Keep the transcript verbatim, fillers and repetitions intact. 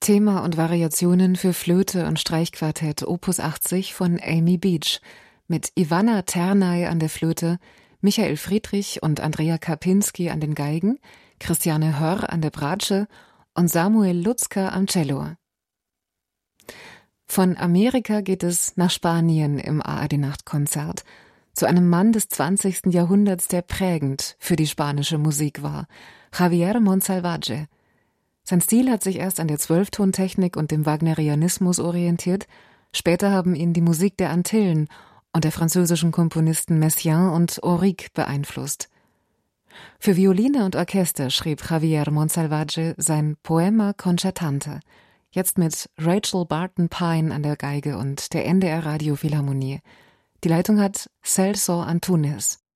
Thema und Variationen für Flöte und Streichquartett Opus achtzig von Amy Beach mit Ivana Ternay an der Flöte, Michael Friedrich und Andrea Karpinski an den Geigen, Christiane Hörr an der Bratsche und Samuel Lutzka am Cello. Von Amerika geht es nach Spanien im A R D-Nachtkonzert, zu einem Mann des zwanzigsten Jahrhunderts, der prägend für die spanische Musik war, Javier Monsalvatge. Sein Stil hat sich erst an der Zwölftontechnik und dem Wagnerianismus orientiert, später haben ihn die Musik der Antillen und der französischen Komponisten Messiaen und Auric beeinflusst. Für Violine und Orchester schrieb Javier Monsalvatge sein Poema Concertante, jetzt mit Rachel Barton Pine an der Geige und der N D R Radiophilharmonie. Die Leitung hat Celso Antunes.